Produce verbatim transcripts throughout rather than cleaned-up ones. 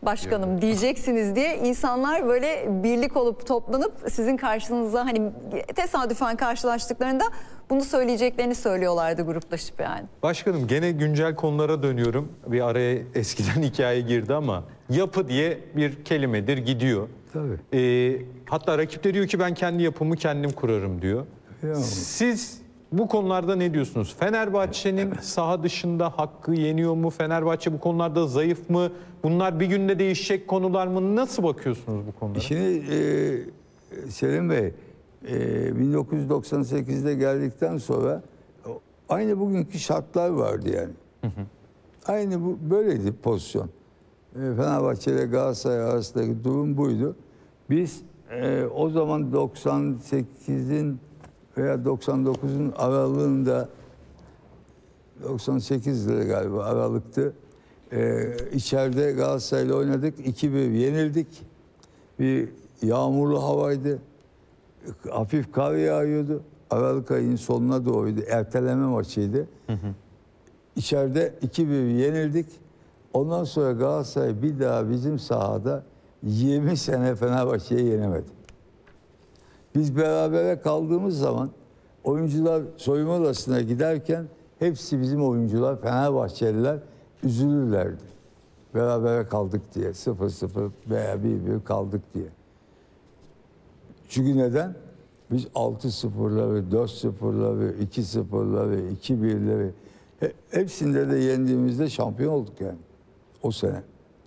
başkanım diyeceksiniz diye insanlar böyle birlik olup toplanıp sizin karşınıza hani tesadüfen karşılaştıklarında bunu söyleyeceklerini söylüyorlardı gruplaşıp yani. Başkanım gene güncel konulara dönüyorum. Bir araya eskiden hikaye girdi ama yapı diye bir kelimedir gidiyor. Tabii. Ee, hatta rakip de diyor ki ben kendi yapımı kendim kurarım diyor. Ya. Siz bu konularda ne diyorsunuz? Fenerbahçe'nin saha dışında hakkı yeniyor mu? Fenerbahçe bu konularda zayıf mı? Bunlar bir günde değişecek konular mı? Nasıl bakıyorsunuz bu konulara? Şimdi e, Selim Bey, e, bin dokuz yüz doksan sekizde geldikten sonra aynı bugünkü şartlar vardı yani. Hı hı. Aynı bu böyleydi pozisyon. E, Fenerbahçe ile Galatasaray arasındaki durum buydu. Biz e, o zaman doksan sekizin veya doksan dokuzun aralığında, doksan sekizde galiba aralıktı. Ee, içeride Galatasaray'la oynadık. iki bir yenildik. Bir yağmurlu havaydı. Hafif kar yağıyordu. Aralık ayının sonuna doğruydu. Erteleme maçıydı. Hı hı. İçeride iki bir yenildik. Ondan sonra Galatasaray bir daha bizim sahada yirmi sene Fenerbahçe'yi yenemedi. Biz berabere kaldığımız zaman oyuncular soyunma odasına giderken hepsi bizim oyuncular, Fenerbahçeliler üzülürlerdi. Berabere kaldık diye, sıfır sıfır veya bir bir kaldık diye. Çünkü neden? Biz altı sıfırları, dört sıfırları, iki sıfırları, iki birleri hepsinde de yendiğimizde şampiyon olduk yani o sene.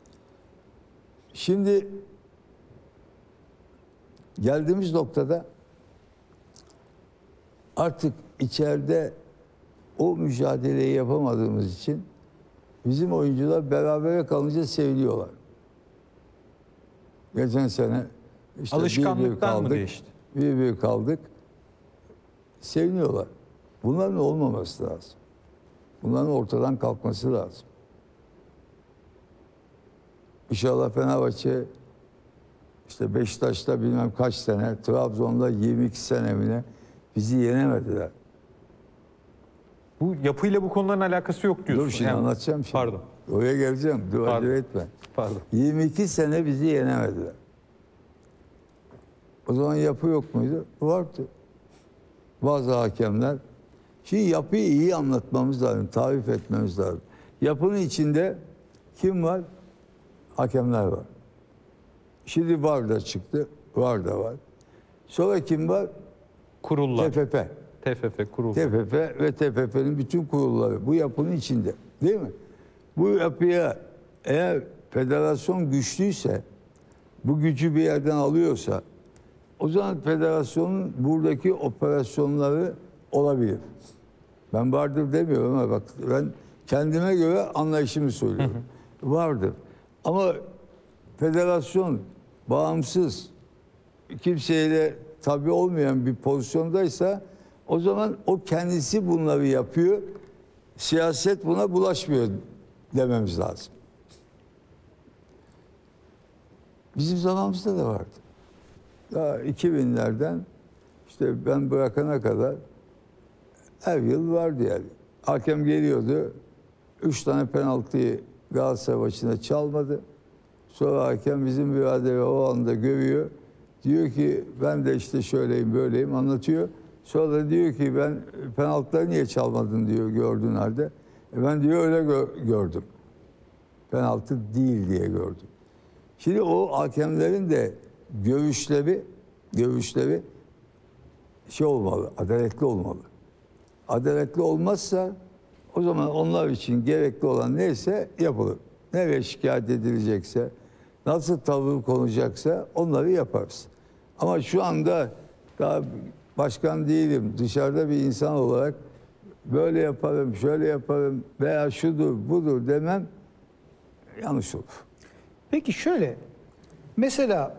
Şimdi geldiğimiz noktada artık içeride o mücadeleyi yapamadığımız için bizim oyuncular berabere kalınca seviliyorlar. Geçen sene işte alışkanlıktan mı değişti? Bir bir kaldık. Seviniyorlar. Bunların olmaması lazım. Bunların ortadan kalkması lazım. İnşallah Fenerbahçe İşte Beşiktaş'ta bilmem kaç sene, Trabzon'da yirmi iki senemine bizi yenemediler. Bu yapıyla bu konuların alakası yok diyorsun. Dur şimdi yani, anlatacağım şimdi. Pardon. Oraya geleceğim. Dur acele etme. Pardon. yirmi iki sene bizi yenemediler. O zaman yapı yok muydu? Vardı. Bazı hakemler. Şimdi yapıyı iyi anlatmamız lazım, tarif etmemiz lazım. Yapının içinde kim var? Hakemler var. Şimdi VAR da çıktı. VAR da var. Sonra kim var? Kurullar. T F F. T F F kurullar. T F F ve T F F'nin bütün kurulları bu yapının içinde. Değil mi? Bu yapıya eğer federasyon güçlüyse, bu gücü bir yerden alıyorsa, o zaman federasyonun buradaki operasyonları olabilir. Ben vardır demiyorum ama bak ben kendime göre anlayışımı söylüyorum. Hı hı. Vardır. Ama federasyon bağımsız, kimseyle tabi olmayan bir pozisyondaysa o zaman o kendisi bunları yapıyor. Siyaset buna bulaşmıyor dememiz lazım. Bizim zamanımızda da vardı. Daha iki binlerden işte ben bırakana kadar her yıl vardı yani. Hakem geliyordu. Üç tane penaltıyı Galatasaray maçında çalmadı. Sonra hakem bizim biraderi o anda görüyor. Diyor ki ben de işte şöyleyim böyleyim anlatıyor. Sonra da diyor ki ben penaltıları niye çalmadın diyor gördüğün halde. E ben diyor öyle gö gördüm. Penaltı değil diye gördüm. Şimdi o hakemlerin de görüşleri, görüşleri şey olmalı, adaletli olmalı. Adaletli olmazsa o zaman onlar için gerekli olan neyse yapılır. Nereye şikayet edilecekse, nasıl tavır konacaksa onları yaparız. Ama şu anda daha başkan değilim, dışarıda bir insan olarak böyle yaparım, şöyle yaparım veya şudur, budur demem yanlış olur. Peki şöyle, mesela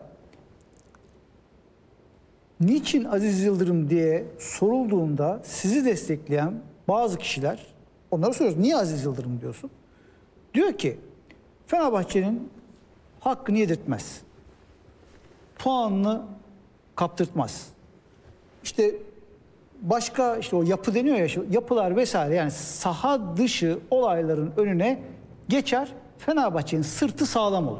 niçin Aziz Yıldırım diye sorulduğunda sizi destekleyen bazı kişiler, onlara soruyoruz, niye Aziz Yıldırım diyorsun? Diyor ki, Fenerbahçe'nin hakkını yedirtmez. Puanını kaptırtmaz. İşte başka işte o yapı deniyor ya, yapılar vesaire yani saha dışı olayların önüne geçer. Fenerbahçe'nin sırtı sağlam olur.